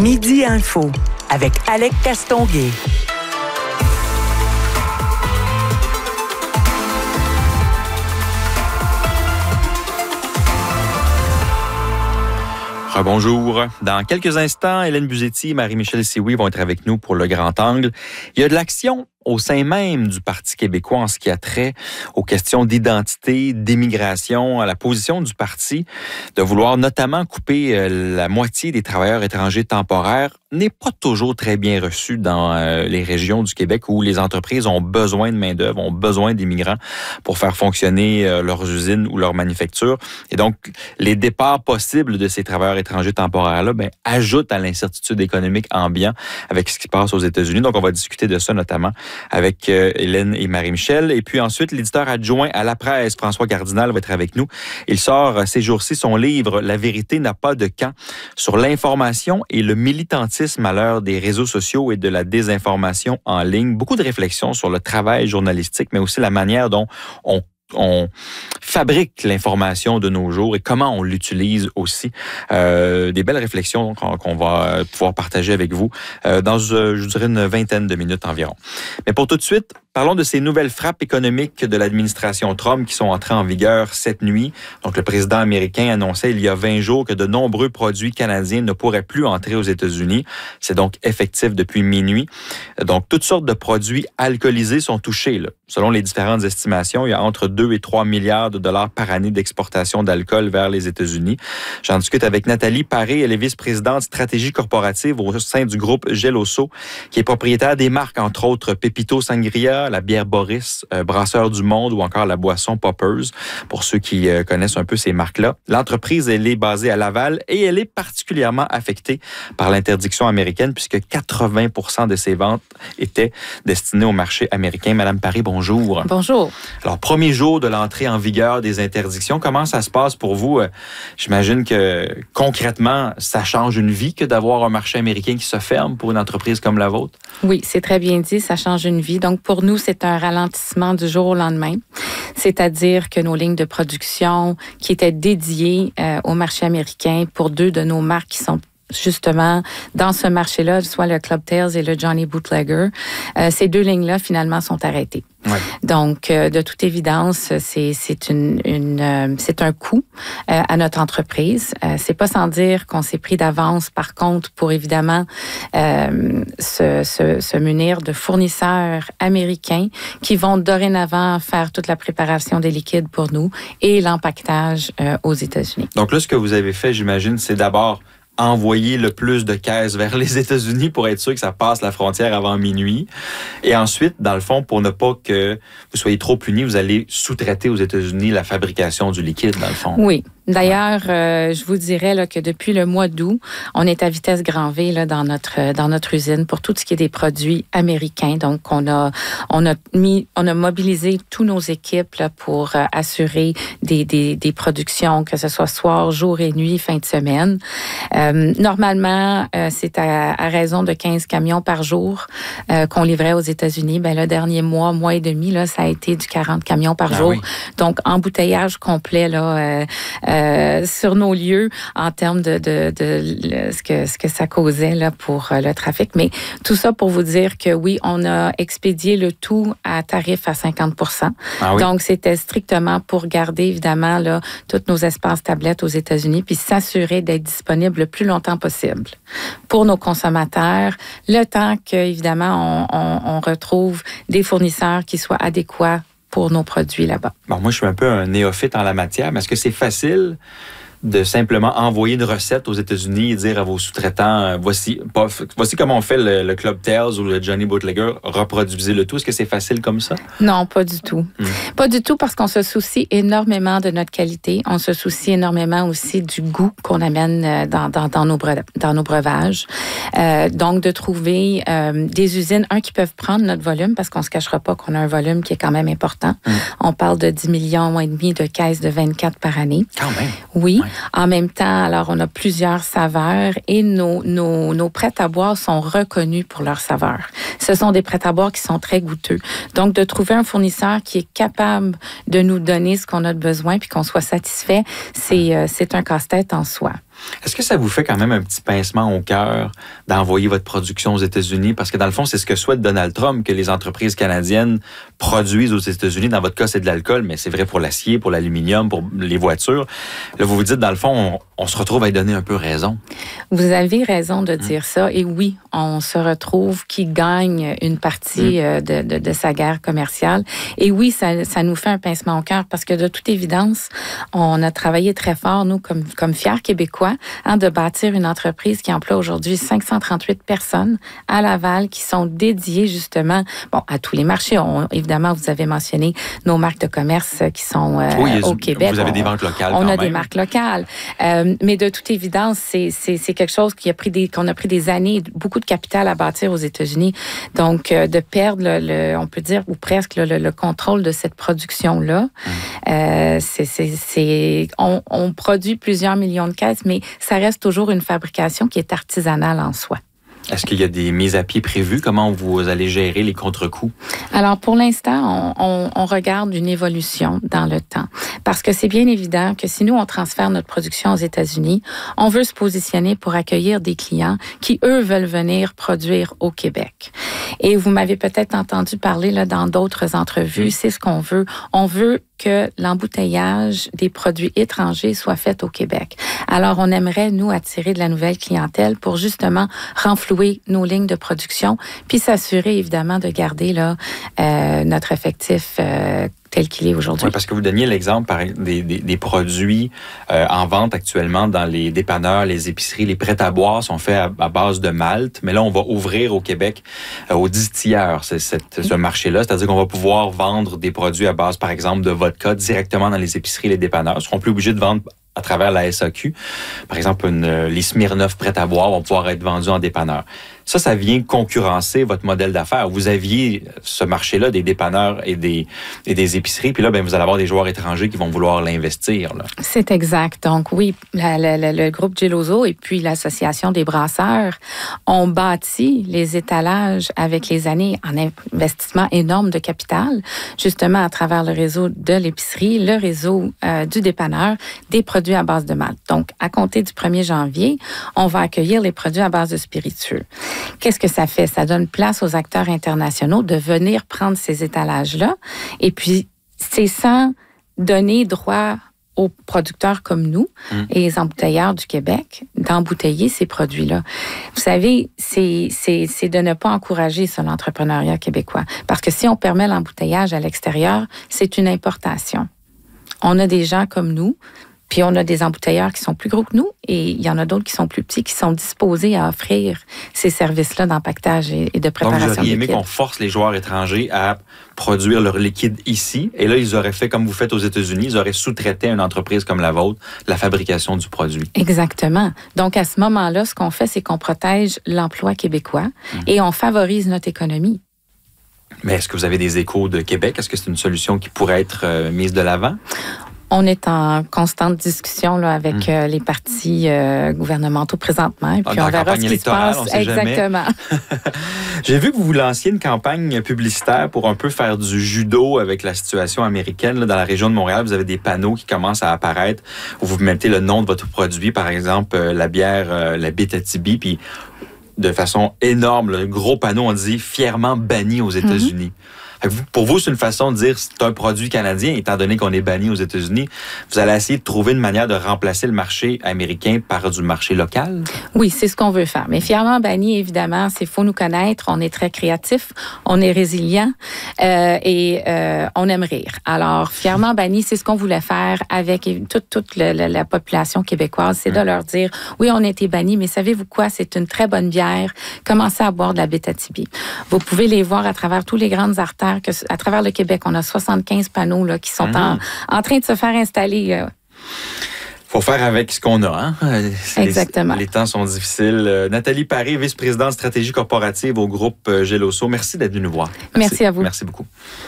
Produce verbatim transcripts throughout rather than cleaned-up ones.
Midi Info avec Alec Castonguay. Bonjour. Dans quelques instants, Hélène Buzetti et Marie-Michel Sioui vont être avec nous pour le Grand Angle. Il y a de l'action au sein même du Parti québécois en ce qui a trait aux questions d'identité, d'immigration, à la position du parti de vouloir notamment couper la moitié des travailleurs étrangers temporaires n'est pas toujours très bien reçu dans les régions du Québec où les entreprises ont besoin de main-d'œuvre, ont besoin d'immigrants pour faire fonctionner leurs usines ou leurs manufactures. Et donc, les départs possibles de ces travailleurs étrangers temporaires-là ben, ajoutent à l'incertitude économique ambiante avec ce qui se passe aux États-Unis. Donc, on va discuter de ça notamment avec euh, Hélène et Marie-Michel. Et puis ensuite, l'éditeur adjoint à la presse, François Cardinal, va être avec nous. Il sort euh, ces jours-ci son livre « La vérité n'a pas de camp » sur l'information et le militantisme à l'heure des réseaux sociaux et de la désinformation en ligne. Beaucoup de réflexions sur le travail journalistique, mais aussi la manière dont on on fabrique l'information de nos jours et comment on l'utilise aussi. Euh, des belles réflexions qu'on, qu'on va pouvoir partager avec vous euh, dans, je dirais, une vingtaine de minutes environ. Mais pour tout de suite, parlons de ces nouvelles frappes économiques de l'administration Trump qui sont entrées en vigueur cette nuit. Donc, le président américain annonçait il y a vingt jours que de nombreux produits canadiens ne pourraient plus entrer aux États-Unis. C'est donc effectif depuis minuit. Donc, toutes sortes de produits alcoolisés sont touchés, là. Selon les différentes estimations, il y a entre deux et trois milliards de dollars par année d'exportation d'alcool vers les États-Unis. J'en discute avec Nathalie Paré, elle est vice-présidente stratégie corporative au sein du groupe Geloso, qui est propriétaire des marques, entre autres Pepito Sangria, la bière Boris, euh, Brasseur du Monde ou encore la boisson Poppers, pour ceux qui euh, connaissent un peu ces marques-là. L'entreprise, elle est basée à Laval et elle est particulièrement affectée par l'interdiction américaine puisque quatre-vingts pour cent de ses ventes étaient destinées au marché américain. Madame Paré, bonjour. Bonjour. Bonjour. Alors, premier jour de l'entrée en vigueur des interdictions, comment ça se passe pour vous? J'imagine que concrètement, ça change une vie que d'avoir un marché américain qui se ferme pour une entreprise comme la vôtre? Oui, c'est très bien dit, ça change une vie. Donc, pour nous, c'est un ralentissement du jour au lendemain. C'est-à-dire que nos lignes de production qui étaient dédiées euh, au marché américain pour deux de nos marques qui sont justement dans ce marché-là, soit le Club Tales et le Johnny Bootlegger, euh, ces deux lignes-là, finalement, sont arrêtées. Ouais. Donc, euh, de toute évidence, c'est, c'est, une, une, euh, c'est un coût euh, à notre entreprise. Euh, c'est pas sans dire qu'on s'est pris d'avance, par contre, pour évidemment euh, se, se, se munir de fournisseurs américains qui vont dorénavant faire toute la préparation des liquides pour nous et l'empaquetage euh, aux États-Unis. Donc là, ce que vous avez fait, j'imagine, c'est d'abord envoyer le plus de caisses vers les États-Unis pour être sûr que ça passe la frontière avant minuit. Et ensuite, dans le fond, pour ne pas que vous soyez trop punis, vous allez sous-traiter aux États-Unis la fabrication du liquide, dans le fond. Oui. D'ailleurs, euh, je vous dirais là, que depuis le mois d'août, on est à vitesse grand V là, dans notre dans notre usine pour tout ce qui est des produits américains. Donc, on a on a mis on a mobilisé tous nos équipes là, pour euh, assurer des, des des productions, que ce soit soir, jour et nuit, fin de semaine. Euh, normalement, euh, c'est à, à raison de quinze camions par jour euh, qu'on livrait aux États-Unis. Ben le dernier mois, mois et demi là, ça a été du quarante camions par ah jour. Oui. Donc, embouteillage complet là. Euh, Euh, sur nos lieux en termes de, de, de, de ce, que, ce que ça causait là, pour euh, le trafic. Mais tout ça pour vous dire que oui, on a expédié le tout à tarif à cinquante pour cent. Ah oui. Donc, c'était strictement pour garder évidemment là, tous nos espaces tablettes aux États-Unis puis s'assurer d'être disponible le plus longtemps possible pour nos consommateurs, le temps qu'évidemment on, on, on retrouve des fournisseurs qui soient adéquats pour nos produits là-bas. Bon, moi, je suis un peu un néophyte en la matière, mais est-ce que c'est facile de simplement envoyer une recette aux États-Unis et dire à vos sous-traitants, euh, voici, pas, voici comment on fait le, le Club Tales ou le Johnny Bootlegger, reproduisez le tout. Est-ce que c'est facile comme ça? Non, pas du tout. Mmh. Pas du tout parce qu'on se soucie énormément de notre qualité. On se soucie énormément aussi du goût qu'on amène dans, dans, dans, nos, bre- dans nos breuvages. Euh, donc, de trouver euh, des usines, un, qui peuvent prendre notre volume parce qu'on ne se cachera pas qu'on a un volume qui est quand même important. Mmh. On parle de dix millions et demi de caisses de vingt-quatre par année. Quand même. Oui. Ouais. En même temps, alors, on a plusieurs saveurs et nos, nos, nos prêts-à-boire sont reconnus pour leurs saveurs. Ce sont des prêts-à-boire qui sont très goûteux. Donc, de trouver un fournisseur qui est capable de nous donner ce qu'on a de besoin puis qu'on soit satisfait, c'est, euh, c'est un casse-tête en soi. Est-ce que ça vous fait quand même un petit pincement au cœur d'envoyer votre production aux États-Unis? Parce que dans le fond, c'est ce que souhaite Donald Trump, que les entreprises canadiennes produisent aux États-Unis. Dans votre cas, c'est de l'alcool, mais c'est vrai pour l'acier, pour l'aluminium, pour les voitures. Là, vous vous dites, dans le fond, on, on se retrouve à lui donner un peu raison. Vous avez raison de dire mmh. ça. Et oui, on se retrouve qui gagne une partie mmh. euh, de, de, de sa guerre commerciale. Et oui, ça, ça nous fait un pincement au cœur parce que de toute évidence, on a travaillé très fort, nous, comme, comme fiers Québécois, hein, de bâtir une entreprise qui emploie aujourd'hui cinq cent trente-huit personnes à Laval qui sont dédiées justement bon, à tous les marchés. On, évidemment, vous avez mentionné nos marques de commerce qui sont euh, oui, au Québec. Vous avez des ventes locales. On, on a même. des marques locales. Euh, mais de toute évidence, c'est, c'est, c'est quelque chose qui a pris des, qu'on a pris des années, beaucoup de capital à bâtir aux États-Unis. Donc, euh, de perdre, le, le, on peut dire, ou presque le, le contrôle de cette production-là, mmh. euh, c'est, c'est, c'est, on, on produit plusieurs millions de caisses, mais ça reste toujours une fabrication qui est artisanale en soi. Est-ce qu'il y a des mises à pied prévues? Comment vous allez gérer les contre-coups? Alors, pour l'instant, on, on, on regarde une évolution dans le temps. Parce que c'est bien évident que si nous, on transfère notre production aux États-Unis, on veut se positionner pour accueillir des clients qui, eux, veulent venir produire au Québec. Et vous m'avez peut-être entendu parler là dans d'autres entrevues, mmh. c'est ce qu'on veut. On veut que l'embouteillage des produits étrangers soit fait au Québec. Alors, on aimerait, nous, attirer de la nouvelle clientèle pour justement renflouer nos lignes de production, puis s'assurer, évidemment, de garder là euh, notre effectif euh, tel qu'il est aujourd'hui. Oui, parce que vous donniez l'exemple par des, des, des produits euh, en vente actuellement dans les dépanneurs, les épiceries, les prêts-à-boire sont faits à, à base de malt, mais là, on va ouvrir au Québec euh, aux distilleurs c'est, cette, ce marché-là, c'est-à-dire qu'on va pouvoir vendre des produits à base, par exemple, de vodka directement dans les épiceries et les dépanneurs. Ils seront plus obligés de vendre à travers la S A Q. Par exemple, une, les Smirnoff prêts à boire vont pouvoir être vendus en dépanneur. Ça, ça vient concurrencer votre modèle d'affaires. Vous aviez ce marché-là des dépanneurs et des, et des épiceries, puis là, ben, vous allez avoir des joueurs étrangers qui vont vouloir l'investir. Là. C'est exact. Donc oui, la, la, la, le groupe Geloso et puis l'Association des brasseurs ont bâti les étalages avec les années en investissement énorme de capital, justement à travers le réseau de l'épicerie, le réseau euh, du dépanneur, des produits à base de malt. Donc, à compter du premier janvier, on va accueillir les produits à base de spiritueux. Qu'est-ce que ça fait? Ça donne place aux acteurs internationaux de venir prendre ces étalages-là. Et puis, c'est sans donner droit aux producteurs comme nous mmh. et les embouteilleurs du Québec d'embouteiller ces produits-là. Vous savez, c'est, c'est, c'est de ne pas encourager ça, l'entrepreneuriat québécois. Parce que si on permet l'embouteillage à l'extérieur, c'est une importation. On a des gens comme nous, puis on a des embouteilleurs qui sont plus gros que nous et il y en a d'autres qui sont plus petits, qui sont disposés à offrir ces services-là d'empaquetage et de préparation. Donc, vous auriez aimé qu'on force les joueurs étrangers à produire leur liquide ici. Et là, ils auraient fait comme vous faites aux États-Unis, ils auraient sous-traité à une entreprise comme la vôtre la fabrication du produit. Exactement. Donc, à ce moment-là, ce qu'on fait, c'est qu'on protège l'emploi québécois mmh. et on favorise notre économie. Mais est-ce que vous avez des échos de Québec? Est-ce que c'est une solution qui pourrait être euh, mise de l'avant? On est en constante discussion là, avec mmh. euh, les partis euh, gouvernementaux présentement. Et puis ah, on verra ce qui se passe. On sait Exactement. J'ai vu que vous vous lanciez une campagne publicitaire pour un peu faire du judo avec la situation américaine. Là, dans la région de Montréal, vous avez des panneaux qui commencent à apparaître où vous mettez le nom de votre produit, par exemple euh, la bière, euh, la Bétatibi, puis de façon énorme, le gros panneau, on dit fièrement banni aux États-Unis. Mmh. Pour vous, c'est une façon de dire c'est un produit canadien, étant donné qu'on est banni aux États-Unis. Vous allez essayer de trouver une manière de remplacer le marché américain par du marché local? Oui, c'est ce qu'on veut faire. Mais fièrement banni, évidemment, c'est faut nous connaître. On est très créatif, on est résilient euh, et euh, on aime rire. Alors, fièrement banni, c'est ce qu'on voulait faire avec toute, toute le, le, la population québécoise. C'est mmh. de leur dire, oui, on a été banni, mais savez-vous quoi? C'est une très bonne bière. Commencez à boire de la Bétatibi. Vous pouvez les voir à travers tous les grandes artères que à travers le Québec, on a soixante-quinze panneaux là, qui sont mmh. en, en train de se faire installer. Il faut faire avec ce qu'on a. Hein? Exactement. Les, les temps sont difficiles. Euh, Nathalie Paré, vice-présidente stratégie corporative au groupe euh, Geloso. Merci d'être venue nous voir. Merci. Merci à vous. Merci beaucoup.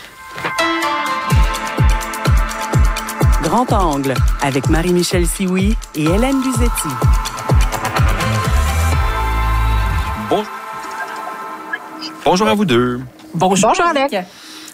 Grand Angle avec Marie-Michel Sioui et Hélène Buzetti. Bon... Bonjour à vous deux. Bonjour, Bonjour Alex.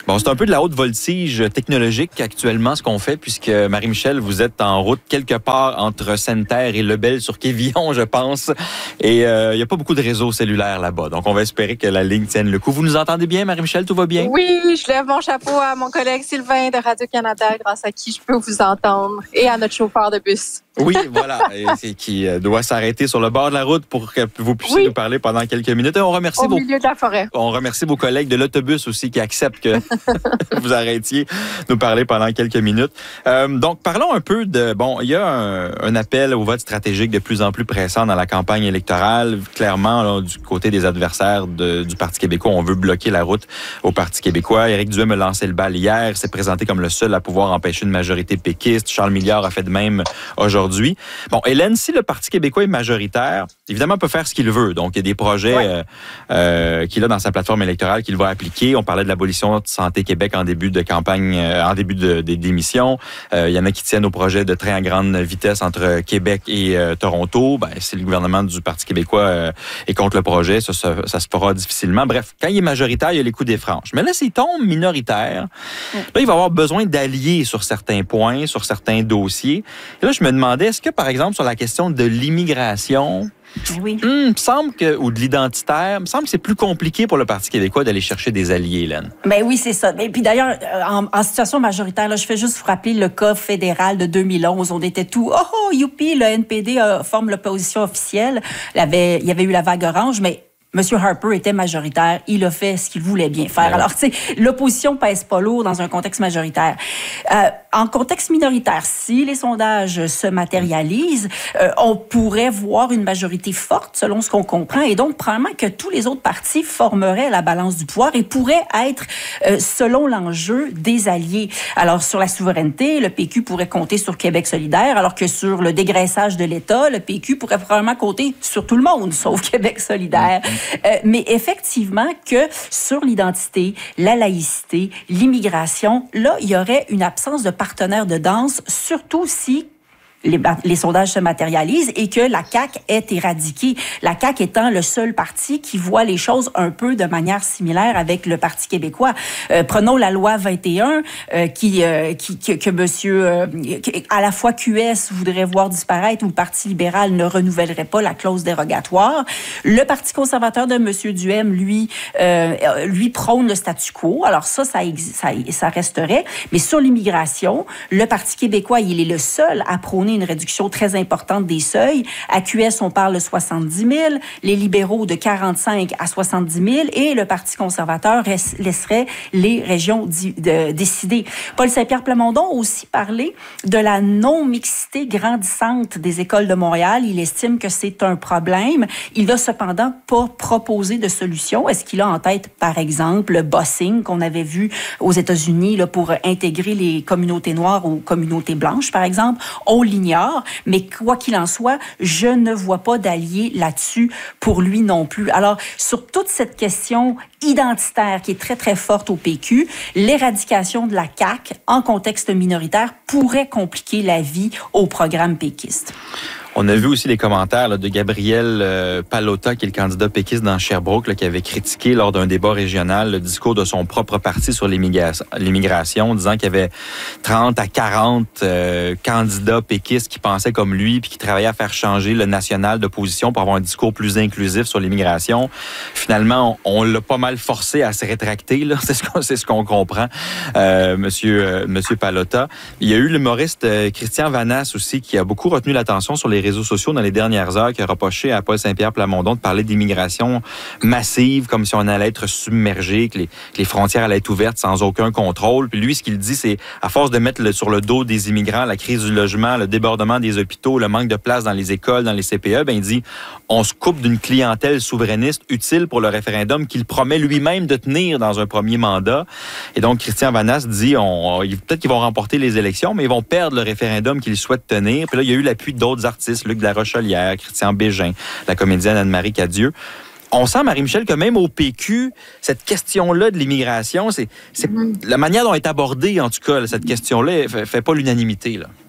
Bon, c'est un peu de la haute voltige technologique actuellement, ce qu'on fait, puisque Marie-Michel, vous êtes en route quelque part entre Sainte-Terre et Lebel-sur-Quévillon, je pense. Et il euh, n'y a pas beaucoup de réseaux cellulaires là-bas. Donc, on va espérer que la ligne tienne le coup. Vous nous entendez bien, Marie-Michel? Tout va bien? Oui, je lève mon chapeau à mon collègue Sylvain de Radio-Canada, grâce à qui je peux vous entendre, et à notre chauffeur de bus. Oui, voilà, et qui doit s'arrêter sur le bord de la route pour que vous puissiez oui. nous parler pendant quelques minutes. Et on remercie Au vos, milieu de la forêt. On remercie vos collègues de l'autobus aussi qui acceptent que vous arrêtiez nous parler pendant quelques minutes. Euh, donc, parlons un peu de... Bon, il y a un, un appel au vote stratégique de plus en plus pressant dans la campagne électorale. Clairement, là, du côté des adversaires de, du Parti québécois, on veut bloquer la route au Parti québécois. Éric Duhem a lancé le bal hier. Il s'est présenté comme le seul à pouvoir empêcher une majorité péquiste. Charles Milliard a fait de même aujourd'hui. Aujourd'hui. Bon, Hélène, si le Parti québécois est majoritaire, évidemment, il peut faire ce qu'il veut. Donc, il y a des projets ouais. euh, euh, qu'il a dans sa plateforme électorale qu'il va appliquer. On parlait de l'abolition de Santé Québec en début de campagne, euh, en début de, de, d'émission. Euh, il y en a qui tiennent au projet de train à grande vitesse entre Québec et euh, Toronto. Ben, si le gouvernement du Parti québécois euh, est contre le projet, ça, ça, ça se fera difficilement. Bref, quand il est majoritaire, il y a les coups des franges. Mais là, s'il tombe minoritaire, ouais. là, il va avoir besoin d'alliés sur certains points, sur certains dossiers. Et là, je me demandais, est-ce que, par exemple, sur la question de l'immigration, oui. hum, il me semble que, ou de l'identitaire, il me semble que c'est plus compliqué pour le Parti québécois d'aller chercher des alliés, Hélène. Ben oui, c'est ça. Et puis d'ailleurs, en, en situation majoritaire, là, je fais juste vous rappeler le cas fédéral de deux mille onze. On était tout, oh, oh youpi, le N P D euh, forme l'opposition officielle. Il y avait, il y avait eu la vague orange, mais M. Harper était majoritaire. Il a fait ce qu'il voulait bien faire. Alors, tu sais, l'opposition pèse pas lourd dans un contexte majoritaire. Euh, en contexte minoritaire, si les sondages se matérialisent, euh, on pourrait voir une majorité forte, selon ce qu'on comprend, et donc, probablement que tous les autres partis formeraient la balance du pouvoir et pourraient être, euh, selon l'enjeu, des alliés. Alors, sur la souveraineté, le P Q pourrait compter sur Québec solidaire, alors que sur le dégraissage de l'État, le P Q pourrait probablement compter sur tout le monde, sauf Québec solidaire. Euh, mais effectivement que sur l'identité, la laïcité, l'immigration, là, il y aurait une absence de partenaires de danse, surtout si Les, les sondages se matérialisent et que la C A Q est éradiquée. La C A Q étant le seul parti qui voit les choses un peu de manière similaire avec le Parti québécois. Euh, prenons la loi vingt et un euh, qui, euh, qui que, que monsieur euh, à la fois Q S voudrait voir disparaître ou le Parti libéral ne renouvellerait pas la clause dérogatoire. Le Parti conservateur de monsieur Duhem, lui, euh, lui prône le statu quo. Alors ça, ça, ça, ça resterait. Mais sur l'immigration, le Parti québécois, il est le seul à prôner une réduction très importante des seuils. À Q S, on parle de soixante-dix mille, les libéraux de quarante-cinq à soixante-dix mille et le Parti conservateur laisserait les régions de décider. Paul Saint-Pierre Plamondon a aussi parlé de la non-mixité grandissante des écoles de Montréal. Il estime que c'est un problème. Il n'a cependant pas proposé de solution. Est-ce qu'il a en tête, par exemple, le busing qu'on avait vu aux États-Unis là, pour intégrer les communautés noires aux communautés blanches, par exemple? On l'ignore. Mais quoi qu'il en soit, je ne vois pas d'allié là-dessus pour lui non plus. Alors, sur toute cette question identitaire qui est très, très forte au P Q, l'éradication de la C A Q en contexte minoritaire pourrait compliquer la vie au programme péquiste. On a vu aussi les commentaires là, de Gabriel euh, Pallotta, qui est le candidat péquiste dans Sherbrooke, là, qui avait critiqué lors d'un débat régional le discours de son propre parti sur l'immigration, disant qu'il y avait trente à quarante euh, candidats péquistes qui pensaient comme lui puis qui travaillaient à faire changer le national d'opposition pour avoir un discours plus inclusif sur l'immigration. Finalement, on, on l'a pas mal forcé à se rétracter, là. C'est ce qu'on, c'est ce qu'on comprend, euh, monsieur, euh, monsieur Pallotta. Il y a eu l'humoriste euh, Christian Vanasse aussi, qui a beaucoup retenu l'attention sur les réseaux sociaux dans les dernières heures, qui a reproché à Paul Saint-Pierre Plamondon de parler d'immigration massive, comme si on allait être submergé, que les, que les frontières allaient être ouvertes sans aucun contrôle. Puis lui, ce qu'il dit, c'est à force de mettre le, sur le dos des immigrants la crise du logement, le débordement des hôpitaux, le manque de place dans les écoles, dans les C P E, ben il dit on se coupe d'une clientèle souverainiste utile pour le référendum qu'il promet lui-même de tenir dans un premier mandat. Et donc, Christian Vanasse dit on, peut-être qu'ils vont remporter les élections, mais ils vont perdre le référendum qu'ils souhaitent tenir. Puis là, il y a eu l'appui d'autres artistes, Luc de la Rochelière, Christian Bégin, la comédienne Anne-Marie Cadieux. On sent, Marie-Michel, que même au P Q, cette question-là de l'immigration, c'est, c'est mm-hmm. la manière dont est abordée, en tout cas, cette question-là, fait, fait pas l'unanimité, là.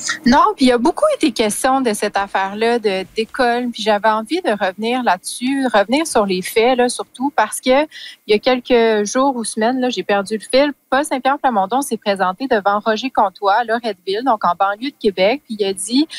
Non, puis il y a beaucoup été question de cette affaire-là de, d'école, puis j'avais envie de revenir là-dessus, revenir sur les faits, là, surtout parce que il y a quelques jours ou semaines, là, j'ai perdu le fil. Paul Saint-Pierre Plamondon s'est présenté devant Roger Comtois à Loretteville, donc en banlieue de Québec, puis il a dit